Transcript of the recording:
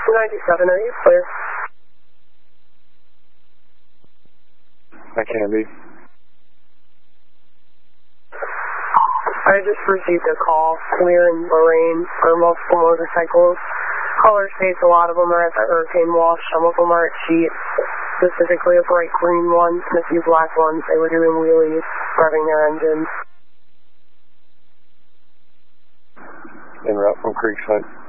297, are you clear? I can be. I just received a call, clear in Lorraine, for multiple motorcycles. Caller states a lot of them are at the hurricane wash, some of them are at Sheet, specifically a bright green one and a few black ones. They were doing wheelies, revving their engines. En route from Creekside.